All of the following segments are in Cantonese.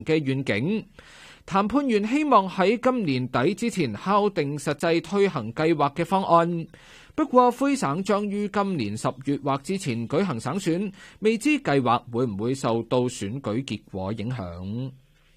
嘅願景。談判員希望喺今年底之前敲定實際推行計劃嘅方案。不過魁省將於今年10月或之前舉行省選，未知計劃會唔會受到選舉結果影響。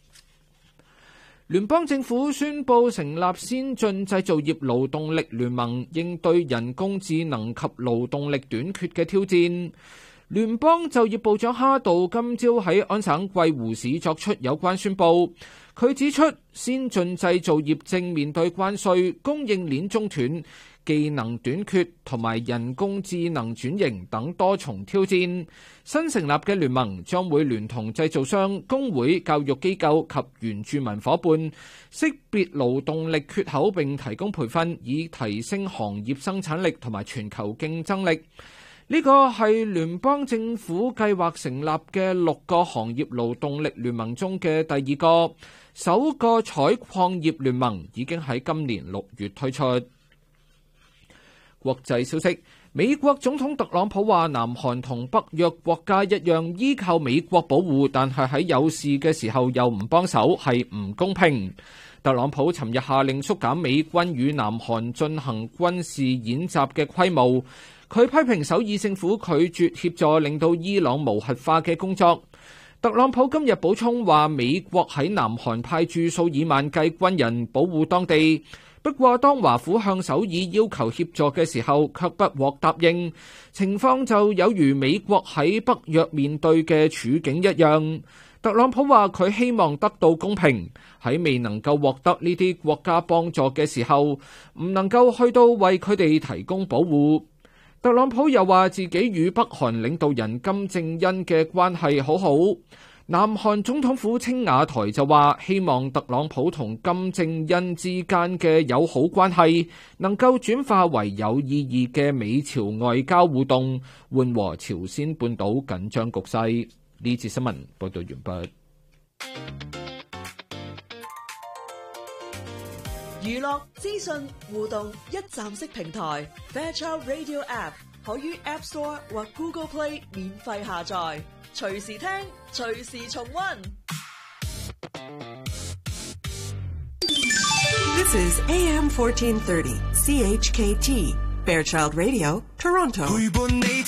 聯邦政府宣布成立先進製造業勞動力聯盟，應對人工智能及勞動力短缺嘅挑戰。聯邦就業部長哈道今朝喺安省貴湖市作出有關宣佈。佢指出，先進製造業正面對關稅、供應鏈中斷、技能短缺同埋人工智能轉型等多重挑戰。新成立嘅聯盟將會聯同製造商、工會、教育機構及原住民夥伴，識別勞動力缺口並提供培訓，以提升行業生產力同埋全球競爭力。呢個係聯邦政府計劃成立嘅6個行業勞動力聯盟中嘅第二個，首個採礦業聯盟已經喺今年6月推出。國際消息，美國總統特朗普話南韓同北約國家一樣依靠美國保護，但係喺有事嘅時候又唔幫手，係唔公平。特朗普尋日下令縮減美軍與南韓進行軍事演習嘅規模。佢批評首爾政府拒絕協助令到伊朗無核化嘅工作。特朗普今日補充話，美國喺南韓派駐數以萬計軍人保護當地。不過，當華府向首爾要求協助嘅時候，卻不獲答應。情況就有如美國喺北約面對嘅處境一樣。特朗普話佢希望得到公平，喺未能夠獲得呢啲國家幫助嘅時候，唔能夠去到為佢哋提供保護。特朗普又話自己與北韓領導人金正恩嘅關係好好。南韓總統府青瓦台就話，希望特朗普同金正恩之間嘅友好關係能夠轉化為有意義嘅美朝外交互動，緩和朝鮮半島緊張局勢。呢節新聞報道完畢。 娛樂資訊互動一站式平台 Fairchild Radio App 可於 App Store 或 Google Play 免費下載，隨時聽，隨時重溫。 This is AM 1430 CHKT Fairchild Radio Toronto。